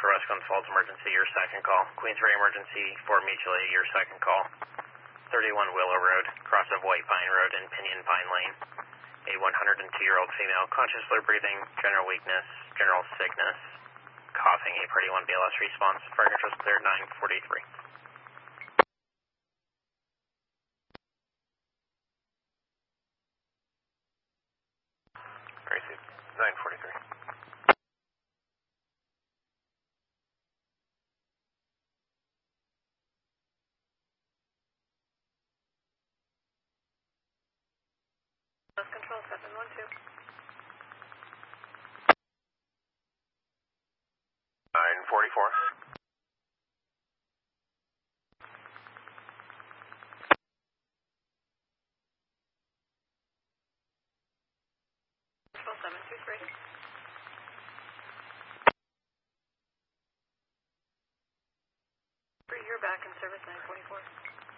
for West Glens Falls emergency, your second call. Queensbury emergency for mutual aid, your second call. 31 Willow Road, cross of White Pine Road and Pinion Pine Lane. A 102-year-old female, conscious, low breathing, general weakness, general sickness, coughing, a Party 1 BLS response. Fire control clear 943. Gracie, 943. Control 712. 944. Control 723. You're back in service 944.